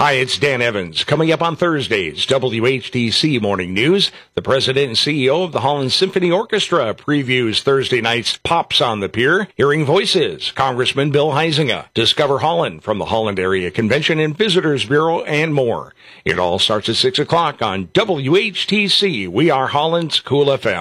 Hi, it's Dan Evans. Coming up on Thursday's WHTC Morning News, the president and CEO of the Holland Symphony Orchestra previews Thursday night's Pops on the Pier. Hearing Voices, Congressman Bill Huizenga. Discover Holland from the Holland Area Convention and Visitors Bureau, and more. It all starts at 6 o'clock on WHTC. We are Holland's Cool FM.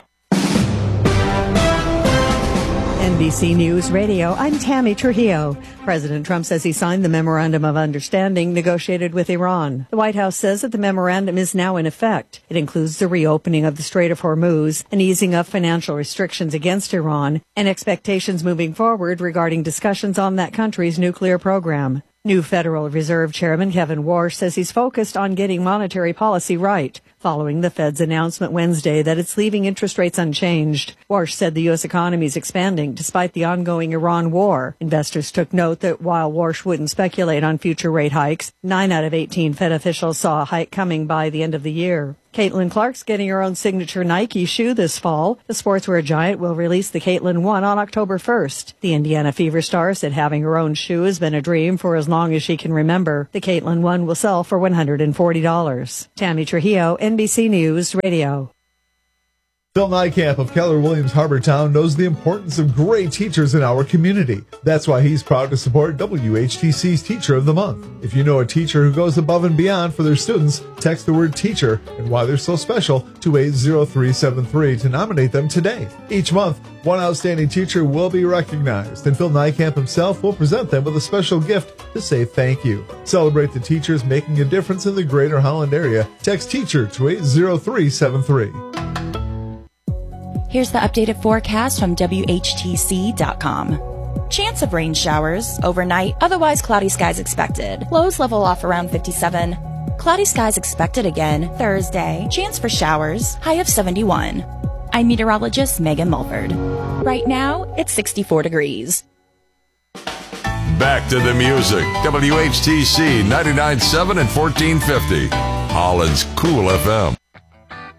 NBC News Radio, I'm Tammy Trujillo. President Trump says he signed the Memorandum of Understanding negotiated with Iran. The White House says that the memorandum is now in effect. It includes the reopening of the Strait of Hormuz, an easing of financial restrictions against Iran, and expectations moving forward regarding discussions on that country's nuclear program. New Federal Reserve Chairman Kevin Warsh says he's focused on getting monetary policy right, following the Fed's announcement Wednesday that it's leaving interest rates unchanged. Warsh said the U.S. economy is expanding despite the ongoing Iran war. Investors took note that while Warsh wouldn't speculate on future rate hikes, 9 out of 18 Fed officials saw a hike coming by the end of the year. Caitlin Clark's getting her own signature Nike shoe this fall. The sportswear giant will release the Caitlin 1 on October 1st. The Indiana Fever star said having her own shoe has been a dream for as long as she can remember. The Caitlin 1 will sell for $140. Tammy Trujillo, NBC News Radio. Phil Nijkamp of Keller Williams Harbortown knows the importance of great teachers in our community. That's why he's proud to support WHTC's Teacher of the Month. If you know a teacher who goes above and beyond for their students, text the word teacher and why they're so special to 80373 to nominate them today. Each month, one outstanding teacher will be recognized, and Phil Nijkamp himself will present them with a special gift to say thank you. Celebrate the teachers making a difference in the greater Holland area. Text teacher to 80373. Here's the updated forecast from WHTC.com. Chance of rain showers overnight, otherwise cloudy skies expected. Lows level off around 57. Cloudy skies expected again Thursday. Chance for showers, high of 71. I'm meteorologist Megan Mulford. Right now, it's 64 degrees. Back to the music. WHTC 99.7 and 1450. Holland's Cool FM.